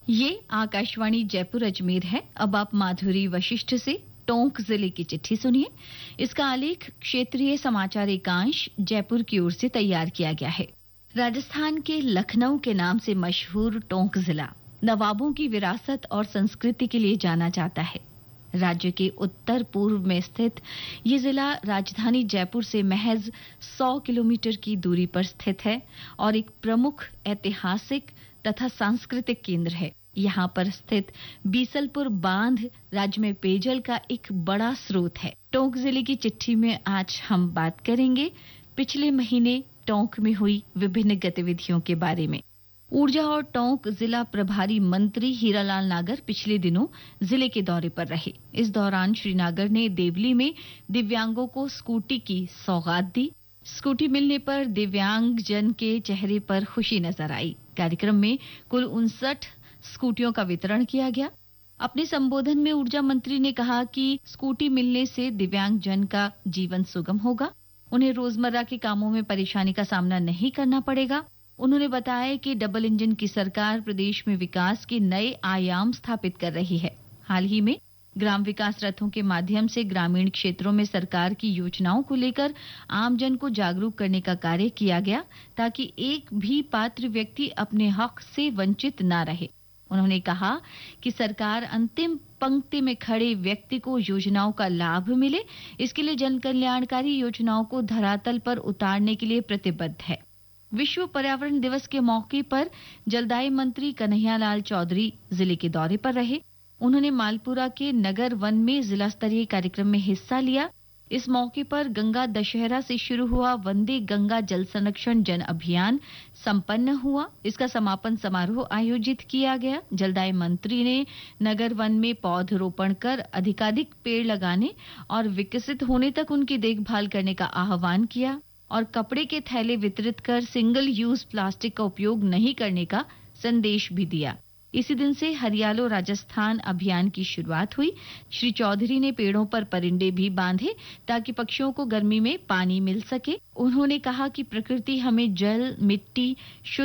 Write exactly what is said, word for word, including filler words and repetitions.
ये आकाशवाणी जयपुर अजमेर है। अब आप माधुरी वशिष्ठ से टोंक जिले की चिट्ठी सुनिए। इसका आलेख क्षेत्रीय समाचार एकांश जयपुर की ओर से तैयार किया गया है। राजस्थान के लखनऊ के नाम से मशहूर टोंक जिला नवाबों की विरासत और संस्कृति के लिए जाना जाता है। राज्य के उत्तर पूर्व में स्थित ये जिला राजधानी जयपुर से महज सौ किलोमीटर की दूरी पर स्थित है और एक प्रमुख ऐतिहासिक तथा सांस्कृतिक केंद्र है। यहाँ पर स्थित बीसलपुर बांध राज्य में पेयजल का एक बड़ा स्रोत है। टोंक जिले की चिट्ठी में आज हम बात करेंगे पिछले महीने टोंक में हुई विभिन्न गतिविधियों के बारे में। ऊर्जा और टोंक जिला प्रभारी मंत्री हीरालाल नागर पिछले दिनों जिले के दौरे पर रहे। इस दौरान श्री नागर ने देवली में दिव्यांगों को स्कूटी की सौगात दी। स्कूटी मिलने पर दिव्यांग जन के चेहरे पर खुशी नजर आई। कार्यक्रम में कुल उनसठ स्कूटियों का वितरण किया गया। अपने संबोधन में ऊर्जा मंत्री ने कहा कि स्कूटी मिलने से दिव्यांग जन का जीवन सुगम होगा। उन्हें रोजमर्रा के कामों में परेशानी का सामना नहीं करना पड़ेगा। उन्होंने बताया कि डबल इंजन की सरकार प्रदेश में विकास के नए आयाम स्थापित कर रही है। हाल ही में ग्राम विकास रथों के माध्यम से ग्रामीण क्षेत्रों में सरकार की योजनाओं को लेकर आमजन को जागरूक करने का कार्य किया गया ताकि एक भी पात्र व्यक्ति अपने हक से वंचित न रहे। उन्होंने कहा कि सरकार अंतिम पंक्ति में खड़े व्यक्ति को योजनाओं का लाभ मिले, इसके लिए जन कल्याणकारी योजनाओं को धरातल पर उतारने के लिए प्रतिबद्ध है। विश्व पर्यावरण दिवस के मौके पर जलदाय मंत्री कन्हैयालाल चौधरी जिले के दौरे पर रहे। उन्होंने मालपुरा के नगर वन में जिला स्तरीय कार्यक्रम में हिस्सा लिया। इस मौके पर गंगा दशहरा से शुरू हुआ वंदे गंगा जल संरक्षण जन अभियान संपन्न हुआ। इसका समापन समारोह आयोजित किया गया। जलदाय मंत्री ने नगर वन में पौधरोपण कर अधिकाधिक पेड़ लगाने और विकसित होने तक उनकी देखभाल करने का आह्वान किया और कपड़े के थैले वितरित कर सिंगल यूज प्लास्टिक का उपयोग नहीं करने का संदेश भी दिया। इसी दिन से हरियालो राजस्थान अभियान की शुरुआत हुई। श्री चौधरी ने पेड़ों पर परिंदे भी बांधे ताकि पक्षियों को गर्मी में पानी मिल सके। उन्होंने कहा कि प्रकृति हमें जल, मिट्टी, शुद्ध